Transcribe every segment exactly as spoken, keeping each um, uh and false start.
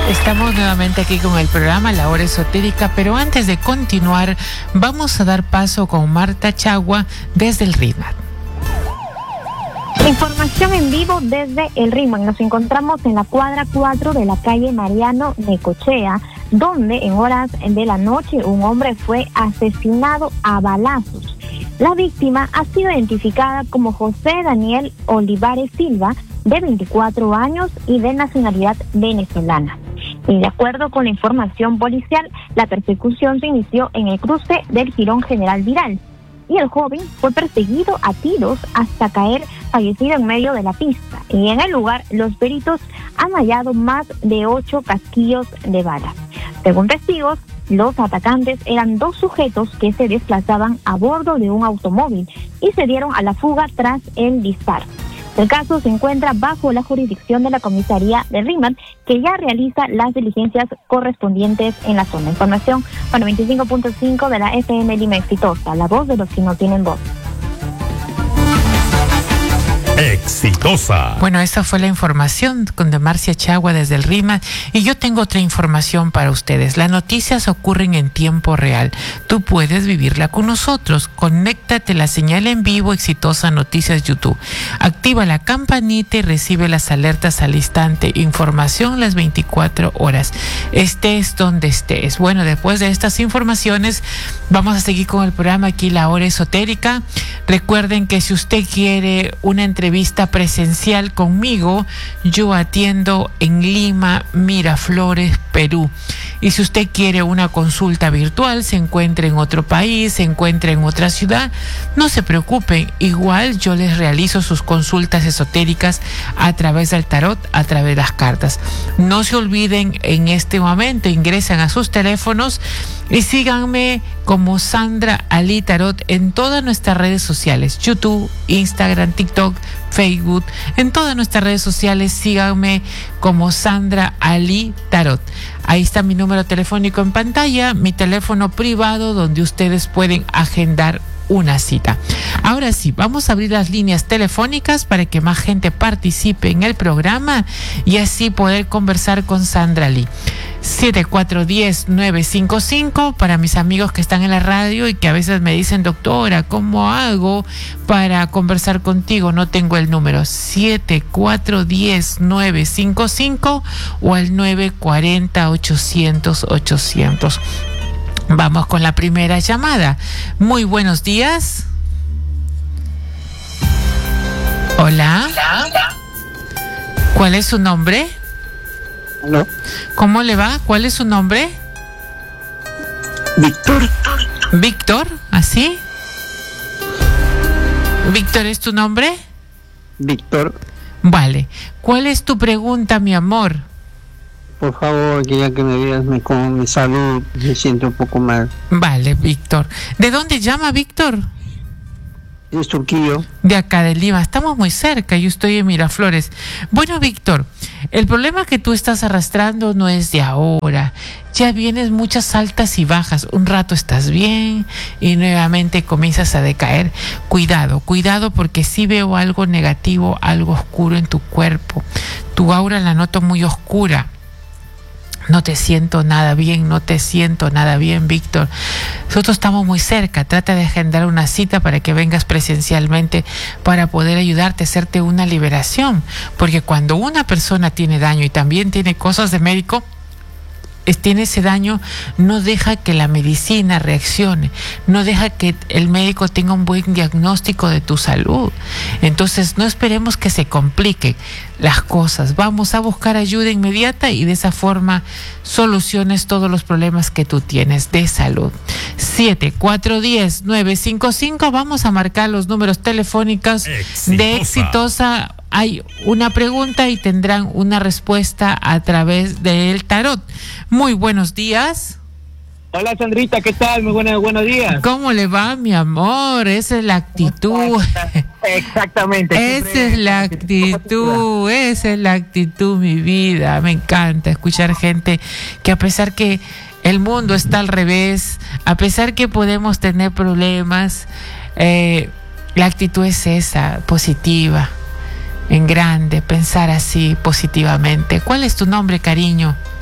Estamos nuevamente aquí con el programa La Hora Esotérica, pero antes de continuar, vamos a dar paso con Marta Chagua desde el RIMAC. Información en vivo desde el RIMAC. Nos encontramos en la cuadra cuatro de la calle Mariano Necochea, donde en horas de la noche un hombre fue asesinado a balazos. La víctima ha sido identificada como José Daniel Olivares Silva, de veinticuatro años y de nacionalidad venezolana. Y de acuerdo con la información policial, la persecución se inició en el cruce del Jirón General Viral y el joven fue perseguido a tiros hasta caer fallecido en medio de la pista. Y en el lugar, los peritos han hallado más de ocho casquillos de bala. Según testigos, los atacantes eran dos sujetos que se desplazaban a bordo de un automóvil y se dieron a la fuga tras el disparo. El caso se encuentra bajo la jurisdicción de la comisaría de RIMAC, que ya realiza las diligencias correspondientes en la zona. Información para veinticinco punto cinco de la F M Lima Exitosa, la voz de los que no tienen voz. Exitosa. Bueno, esa fue la información con de Marcia Chagua desde el RIMAC, y yo tengo otra información para ustedes. Las noticias ocurren en tiempo real. Tú puedes vivirla con nosotros. Conéctate a la señal en vivo Exitosa Noticias YouTube. Activa la campanita y recibe las alertas al instante. Información las veinticuatro horas. Estés donde estés. Bueno, después de estas informaciones, vamos a seguir con el programa aquí, La Hora Esotérica. Recuerden que si usted quiere una entrevista entrevista presencial conmigo, yo atiendo en Lima, Miraflores, Perú. Y si usted quiere una consulta virtual, se encuentra en otro país, se encuentra en otra ciudad, no se preocupen, igual yo les realizo sus consultas esotéricas a través del tarot, a través de las cartas. No se olviden, en este momento ingresan a sus teléfonos y síganme como Sandra Ali Tarot en todas nuestras redes sociales, YouTube, Instagram, TikTok, Facebook. En todas nuestras redes sociales síganme como Sandra Ali Tarot. Ahí está mi número telefónico en pantalla, mi teléfono privado donde ustedes pueden agendar una cita. Ahora sí, vamos a abrir las líneas telefónicas para que más gente participe en el programa y así poder conversar con Sandra Lee. siete cuatro uno cero nueve cinco cinco para mis amigos que están en la radio y que a veces me dicen, doctora, ¿cómo hago para conversar contigo? No tengo el número. siete cuatro uno cero nueve cinco cinco o al nueve cuatro cero ochocientos ochocientos. Vamos con la primera llamada. Muy buenos días. Hola. Hola. ¿Cuál es su nombre? ¿Aló? ¿Cómo le va? ¿Cuál es su nombre? Víctor. ¿Víctor? ¿Así? ¿Víctor es tu nombre? Víctor. Vale. ¿Cuál es tu pregunta, mi amor? Por favor, quería que me digas mi, como mi salud, me siento un poco mal. Vale, Víctor. ¿De dónde llama, Víctor? Es Turquillo. De acá de Lima. Estamos muy cerca, yo estoy en Miraflores. Bueno, Víctor, el problema que tú estás arrastrando no es de ahora. Ya vienes muchas altas y bajas. Un rato estás bien y nuevamente comienzas a decaer. Cuidado, cuidado, porque sí veo algo negativo, algo oscuro en tu cuerpo. Tu aura la noto muy oscura. No te siento nada bien, no te siento nada bien, Víctor. Nosotros estamos muy cerca. Trata de agendar una cita para que vengas presencialmente para poder ayudarte a hacerte una liberación. Porque cuando una persona tiene daño y también tiene cosas de médico, tiene ese daño, no deja que la medicina reaccione, no deja que el médico tenga un buen diagnóstico de tu salud. Entonces no esperemos que se compliquen las cosas, vamos a buscar ayuda inmediata y de esa forma soluciones todos los problemas que tú tienes de salud. siete cuatro uno cero nueve cinco cinco, vamos a marcar los números telefónicos Exitosa. de Exitosa. Hay una pregunta y tendrán una respuesta a través del tarot. Muy buenos días. Hola, Sandrita, ¿qué tal? Muy buenos, buenos días. ¿Cómo le va, mi amor? Esa es la actitud. Exactamente. Esa es la actitud, esa es la actitud, mi vida. Me encanta escuchar gente que, a pesar que el mundo está al revés, a pesar que podemos tener problemas, eh, la actitud es esa, positiva, en grande, pensar así positivamente. ¿Cuál es tu nombre, cariño?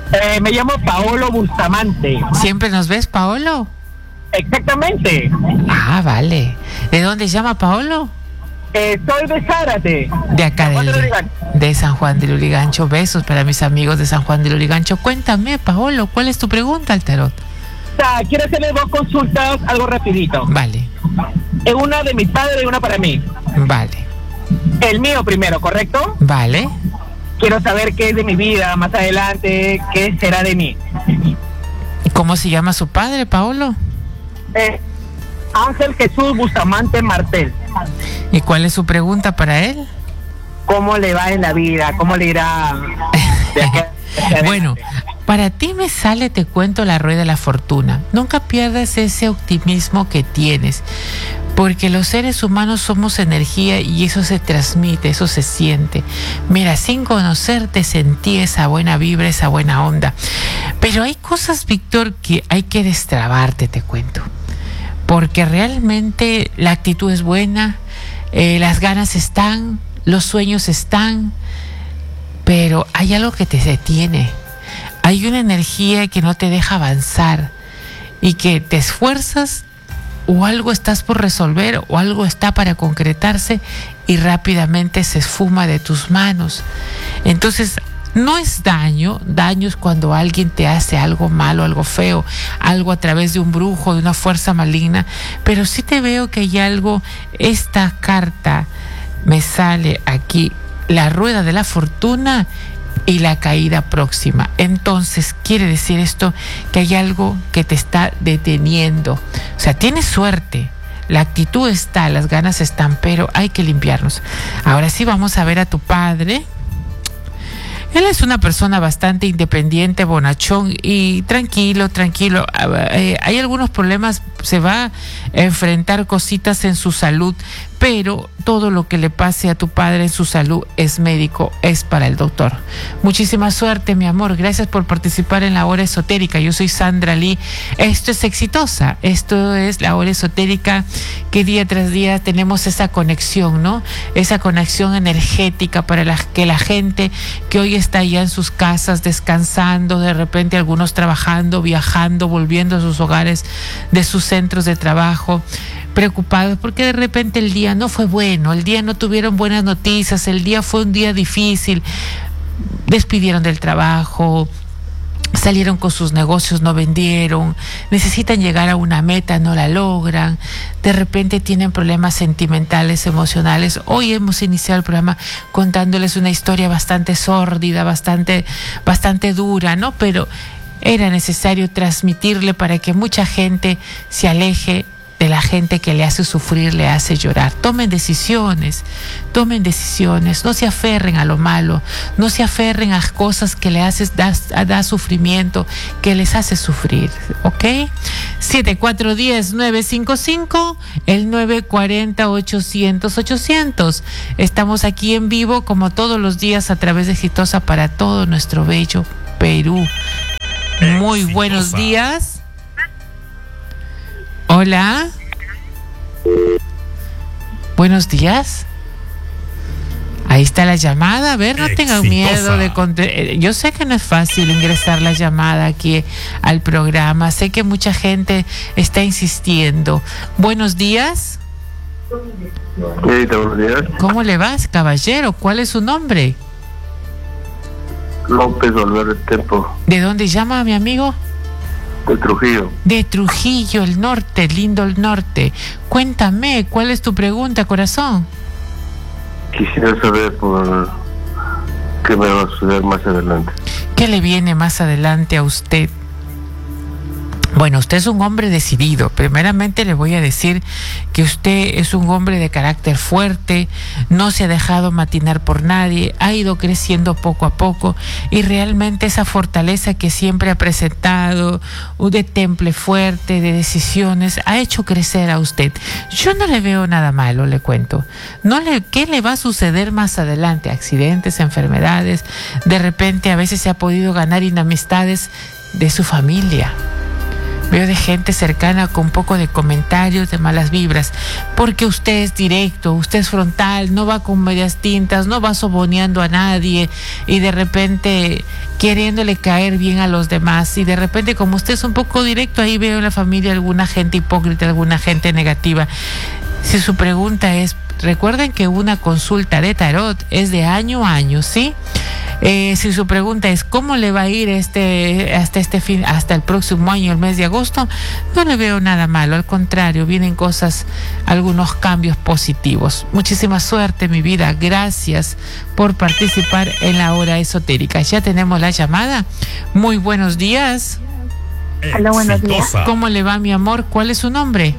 Eh, me llamo Paolo Bustamante. ¿Siempre nos ves, Paolo? Exactamente. Ah, vale. ¿De dónde llama Paolo? Eh, soy de Zárate. De acá, San Juan del, de Lurigancho. de San Juan de Lurigancho. Besos para mis amigos de San Juan de Lurigancho. Cuéntame, Paolo, ¿cuál es tu pregunta al tarot? O sea, quiero hacerle dos consultas, algo rapidito. Vale, Eh, Una de mi padre y una para mí. vale, El mío primero, ¿correcto? vale. Quiero saber qué es de mi vida más adelante, qué será de mí. ¿Cómo se llama su padre, Paolo? Eh, Ángel Jesús Bustamante Martel. ¿Y cuál es su pregunta para él? ¿Cómo le va en la vida? ¿Cómo le irá? de acá hacia adelante? Bueno, para ti me sale, te cuento, la rueda de la fortuna. Nunca pierdas ese optimismo que tienes, porque los seres humanos somos energía y eso se transmite, eso se siente. Mira, sin conocerte sentí esa buena vibra, esa buena onda. Pero hay cosas, Víctor, que hay que destrabarte, te cuento. Porque realmente la actitud es buena, eh, las ganas están, los sueños están, pero hay algo que te detiene. Hay una energía que no te deja avanzar y que te esfuerzas, o algo estás por resolver o algo está para concretarse y rápidamente se esfuma de tus manos. Entonces, no es daño, daño es cuando alguien te hace algo malo, algo feo, algo a través de un brujo, de una fuerza maligna, pero sí te veo que hay algo. Esta carta me sale aquí, la rueda de la fortuna y la caída próxima. Entonces quiere decir esto que hay algo que te está deteniendo. O sea, tienes suerte, la actitud está, las ganas están, pero hay que limpiarnos. Ahora sí vamos a ver a tu padre. Él es una persona bastante independiente, bonachón y tranquilo, tranquilo. Eh, hay algunos problemas, se va a enfrentar cositas en su salud, pero todo lo que le pase a tu padre en su salud es médico, es para el doctor. Muchísima suerte, mi amor. Gracias por participar en la hora esotérica. Yo soy Sandra Lee. Esto es Exitosa. Esto es la hora esotérica, que día tras día tenemos esa conexión, ¿no? Esa conexión energética para la, que la gente que hoy está allá en sus casas descansando, de repente algunos trabajando, viajando, volviendo a sus hogares, de sus centros de trabajo, preocupados porque de repente el día no fue bueno, el día no tuvieron buenas noticias, el día fue un día difícil, despidieron del trabajo, salieron con sus negocios, no vendieron, necesitan llegar a una meta, no la logran, de repente tienen problemas sentimentales, emocionales. Hoy hemos iniciado el programa contándoles una historia bastante sórdida, bastante, bastante dura, ¿no? Pero era necesario transmitirle para que mucha gente se aleje de la gente que le hace sufrir, le hace llorar. Tomen decisiones, tomen decisiones, no se aferren a lo malo, no se aferren a cosas que le haces, da, da sufrimiento, que les hace sufrir, ¿ok? siete cuatro uno cero nueve cinco cinco, el nueve cuatro cero ochocientos ochocientos. Estamos aquí en vivo como todos los días a través de Exitosa para todo nuestro bello Perú. Muy Exitosa. Buenos días. Hola. Buenos días. Ahí está la llamada. A ver, no Exitosa. Tengan miedo de conte- yo sé que no es fácil ingresar la llamada aquí al programa. Sé que mucha gente está insistiendo. Buenos días. Sí, buenos días. ¿Cómo le vas, caballero? ¿Cuál es su nombre? López Valverde Tempo. ¿De dónde llama, mi amigo? De Trujillo. De Trujillo, el norte, lindo el norte. Cuéntame, ¿cuál es tu pregunta, corazón? Quisiera saber por qué me va a suceder más adelante. ¿Qué le viene más adelante a usted? Bueno, usted es un hombre decidido. Primeramente le voy a decir que usted es un hombre de carácter fuerte, no se ha dejado matinar por nadie, ha ido creciendo poco a poco y realmente esa fortaleza que siempre ha presentado, de temple fuerte, de decisiones, ha hecho crecer a usted. Yo no le veo nada malo, le cuento. No le, ¿qué le va a suceder más adelante? Accidentes, enfermedades, de repente a veces se ha podido ganar inamistades de su familia. Veo de gente cercana con un poco de comentarios, de malas vibras, porque usted es directo, usted es frontal, no va con medias tintas, no va soboneando a nadie y de repente queriéndole caer bien a los demás, y de repente como usted es un poco directo, ahí veo en la familia alguna gente hipócrita, alguna gente negativa. Si su pregunta es, recuerden que una consulta de tarot es de año a año, ¿sí? Eh, si su pregunta es cómo le va a ir este hasta este fin, hasta el próximo año, el mes de agosto, no le veo nada malo, al contrario, vienen cosas, algunos cambios positivos. Muchísima suerte, mi vida, gracias por participar en la hora esotérica. Ya tenemos la llamada. Muy buenos días. Hola, buenos días. ¿Cómo le va, mi amor? ¿Cuál es su nombre?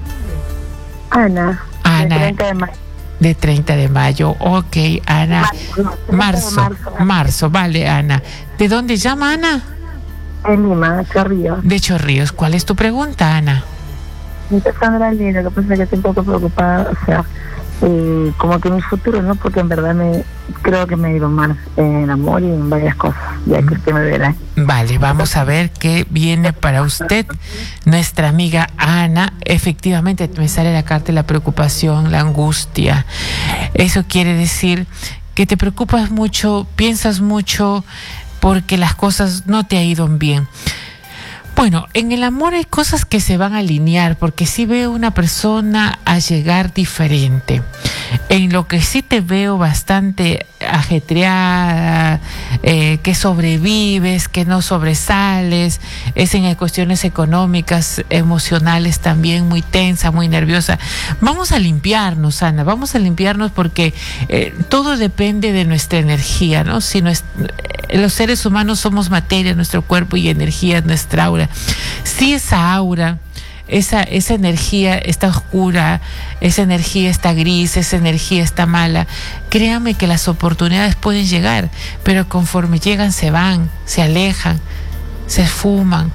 Ana. Ana. De treinta de mayo. De treinta de mayo, ok, Ana. Marzo, marzo, marzo, vale, Ana. ¿De dónde llama, Ana? En Lima, Chorrillos. De Chorrillos. ¿Cuál es tu pregunta, Ana? Mi persona es lo que pasa es que estoy un poco preocupada, o sea, eh, como que mi futuro, ¿no? Porque en verdad me creo que me he ido mal en el amor y en varias cosas, ya que usted me verá. Vale, vamos a ver qué viene para usted, nuestra amiga Ana. Efectivamente, me sale la carta de la preocupación, la angustia. Eso quiere decir que te preocupas mucho, piensas mucho porque las cosas no te han ido bien. Bueno, en el amor hay cosas que se van a alinear, porque sí veo una persona a llegar diferente. En lo que sí te veo bastante ajetreada, eh, que sobrevives, que no sobresales, es en cuestiones económicas, emocionales también, muy tensa, muy nerviosa. Vamos a limpiarnos, Ana, vamos a limpiarnos porque eh, todo depende de nuestra energía, ¿no? Si no es, eh, los seres humanos somos materia, nuestro cuerpo, y energía es nuestra aura. Si esa aura, esa, esa energía está oscura, esa energía está gris, esa energía está mala, créanme que las oportunidades pueden llegar, pero conforme llegan se van, se alejan, se esfuman,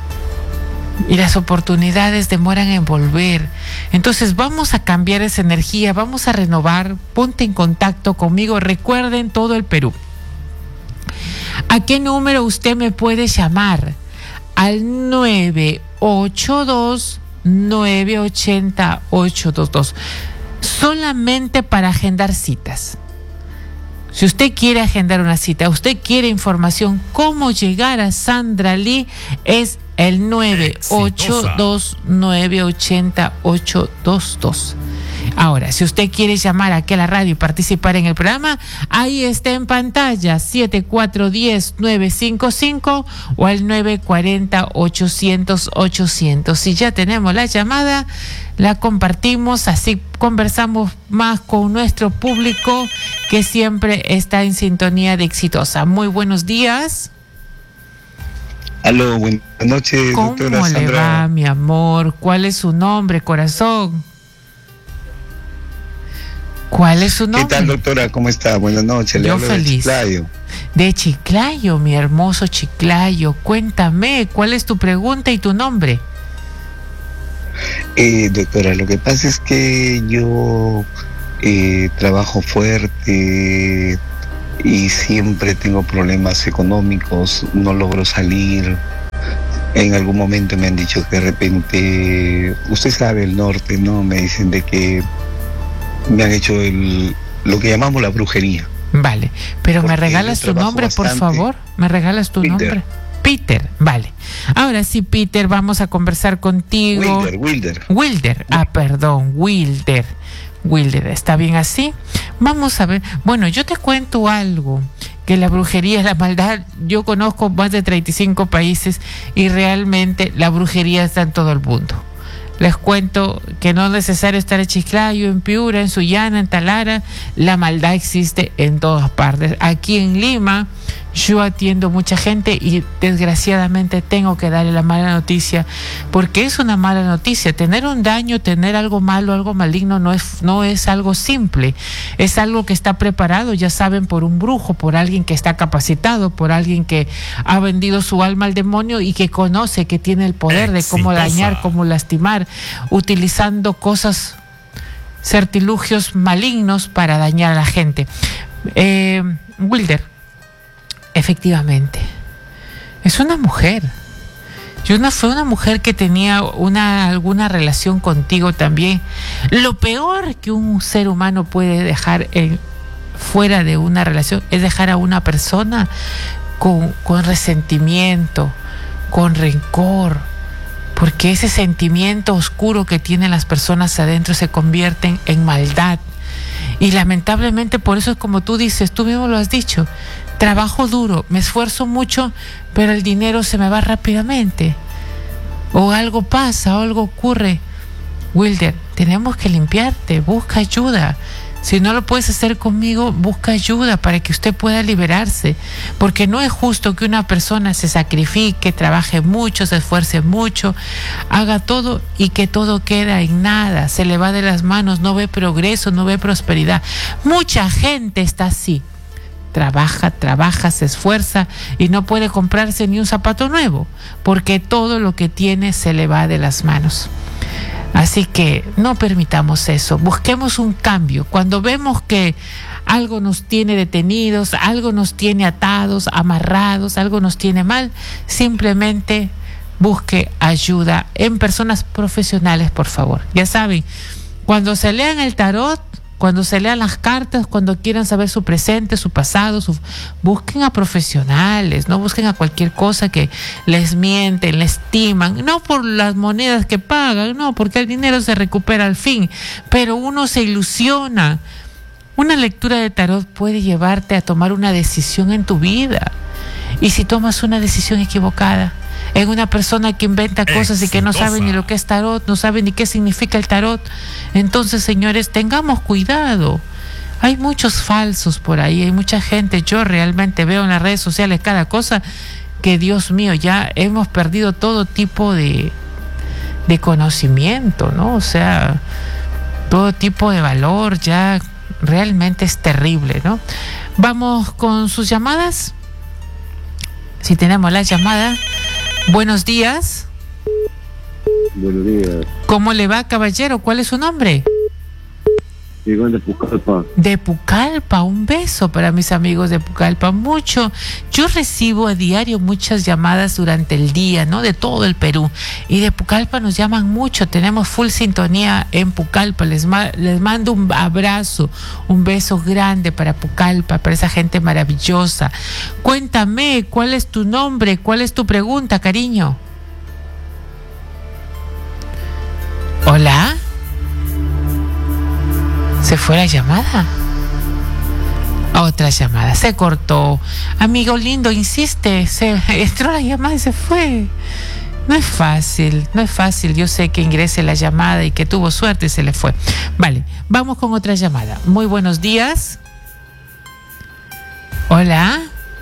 y las oportunidades demoran en volver. Entonces vamos a cambiar esa energía, vamos a renovar. Ponte en contacto conmigo, recuerden todo el Perú. ¿A qué número usted me puede llamar? Al nueve ocho dos, nueve ocho cero, ocho dos dos, solamente para agendar citas. Si usted quiere agendar una cita, usted quiere información cómo llegar a Sandra Lee, es el nueve ocho dos, nueve ocho cero, ocho dos dos. Ahora, si usted quiere llamar aquí a la radio y participar en el programa, ahí está en pantalla, siete cuatro uno cero, nueve cinco cinco o al nueve cuatro cero, ochocientos, ochocientos. Si ya tenemos la llamada, la compartimos, así conversamos más con nuestro público que siempre está en sintonía de Exitosa. Muy buenos días. Aló, buenas noches, doctora ¿Cómo Sandra? le va, mi amor? ¿Cuál es su nombre, corazón? ¿Cuál es su nombre? ¿Qué tal, doctora? ¿Cómo está? Buenas noches. Le Yo hablo feliz. de Chiclayo. De Chiclayo, mi hermoso Chiclayo. Cuéntame, ¿cuál es tu pregunta y tu nombre? Eh, doctora, lo que pasa es que yo eh, trabajo fuerte y siempre tengo problemas económicos, no logro salir. En algún momento me han dicho que de repente, usted sabe el norte, ¿no? Me dicen de que me han hecho el, lo que llamamos la brujería. Vale, pero Porque ¿me regalas yo tu trabajo nombre, por bastante. favor? ¿Me regalas tu Peter. nombre? Peter, vale. Ahora sí, Peter, vamos a conversar contigo. Wilder, Wilder. Wilder, ah, perdón, Wilder. Wilder, ¿está bien así? Vamos a ver. Bueno, yo te cuento algo, que la brujería, la maldad, yo conozco más de treinta y cinco países y realmente la brujería está en todo el mundo. Les cuento que no es necesario estar en Chiclayo, en Piura, en Sullana, en Talara. La maldad existe en todas partes. Aquí en Lima yo atiendo mucha gente y desgraciadamente tengo que darle la mala noticia, porque es una mala noticia. Tener un daño, tener algo malo, algo maligno no es, no es algo simple. Es algo que está preparado, ya saben, por un brujo, por alguien que está capacitado, por alguien que ha vendido su alma al demonio y que conoce, que tiene el poder de cómo dañar, cómo lastimar, utilizando cosas, certilugios malignos para dañar a la gente. Eh, Wilder, efectivamente, es una mujer. Y una fue una mujer que tenía una alguna relación contigo también. Lo peor que un ser humano puede dejar en, fuera de una relación es dejar a una persona con, con resentimiento, con rencor, porque ese sentimiento oscuro que tienen las personas adentro se convierten en maldad. Y lamentablemente por eso es como tú dices, tú mismo lo has dicho, trabajo duro, me esfuerzo mucho, pero el dinero se me va rápidamente. O algo pasa, o algo ocurre. Wilder, tenemos que limpiarte, busca ayuda. Si no lo puedes hacer conmigo, busca ayuda para que usted pueda liberarse. Porque no es justo que una persona se sacrifique, trabaje mucho, se esfuerce mucho, haga todo y que todo queda en nada. Se le va de las manos, no ve progreso, no ve prosperidad. Mucha gente está así. Trabaja, trabaja, se esfuerza y no puede comprarse ni un zapato nuevo, porque todo lo que tiene se le va de las manos. Así que no permitamos eso, busquemos un cambio. Cuando vemos que algo nos tiene detenidos, algo nos tiene atados, amarrados, algo nos tiene mal, simplemente busque ayuda en personas profesionales, por favor. Ya saben, cuando se lean el tarot, cuando se lean las cartas, cuando quieran saber su presente, su pasado, su... busquen a profesionales, no busquen a cualquier cosa que les mienten, les timan, no por las monedas que pagan, no, porque el dinero se recupera al fin, pero uno se ilusiona. Una lectura de tarot puede llevarte a tomar una decisión en tu vida, y si tomas una decisión equivocada, en una persona que inventa cosas Exitosa. Y que no sabe ni lo que es tarot, no sabe ni qué significa el tarot. Entonces, señores, tengamos cuidado. Hay muchos falsos por ahí, hay mucha gente. Yo realmente veo en las redes sociales cada cosa que, Dios mío, ya hemos perdido todo tipo de, de conocimiento, ¿no? O sea, todo tipo de valor, ya realmente es terrible, ¿no? Vamos con sus llamadas. Si tenemos la llamada. Buenos días. Buenos días. ¿Cómo le va, caballero? ¿Cuál es su nombre? Diego de Pucallpa. De Pucallpa, un beso para mis amigos de Pucallpa. Mucho. Yo recibo a diario muchas llamadas durante el día, ¿no? De todo el Perú. Y de Pucallpa nos llaman mucho. Tenemos full sintonía en Pucallpa. Les, ma- les mando un abrazo, un beso grande para Pucallpa, para esa gente maravillosa. Cuéntame, ¿cuál es tu nombre? ¿Cuál es tu pregunta, cariño? ¿Hola? ¿Se fue la llamada? Otra llamada, se cortó. Amigo lindo, insiste, se entró la llamada y se fue. No es fácil, no es fácil. Yo sé que ingrese la llamada y que tuvo suerte y se le fue. Vale, vamos con otra llamada. Muy buenos días. Hola.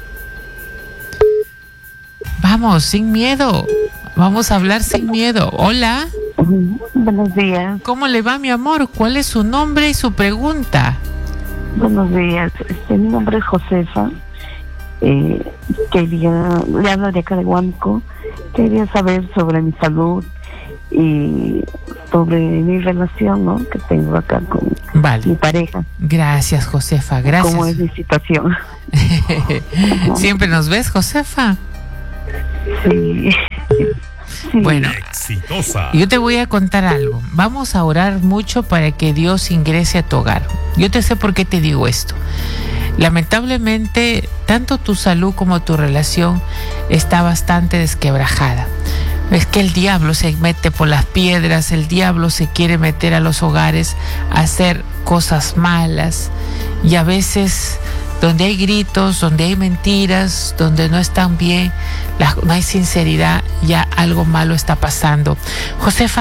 Vamos, sin miedo. Vamos a hablar sin miedo. Hola. Buenos días. ¿Cómo le va, mi amor? ¿Cuál es su nombre y su pregunta? Buenos días. Este, mi nombre es Josefa. Eh, quería, le hablo de acá de Huánuco. Quería saber sobre mi salud y sobre mi relación, ¿no? Que tengo acá con vale. mi pareja. Gracias, Josefa. Gracias. ¿Cómo es mi situación? ¿Siempre nos ves, Josefa? Sí. Sí. Bueno, exitosa. Yo te voy a contar algo. Vamos a orar mucho para que Dios ingrese a tu hogar. Yo te sé por qué te digo esto. Lamentablemente, tanto tu salud como tu relación está bastante desquebrajada. Es que el diablo se mete por las piedras, el diablo se quiere meter a los hogares a hacer cosas malas, y a veces donde hay gritos, donde hay mentiras, donde no están bien, la, no hay sinceridad, ya algo malo está pasando. Josefa,